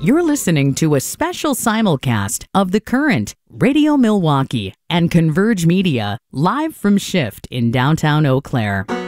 You're listening to a special simulcast of The Current, Radio Milwaukee, and Converge Media, live from Shift in downtown Eau Claire.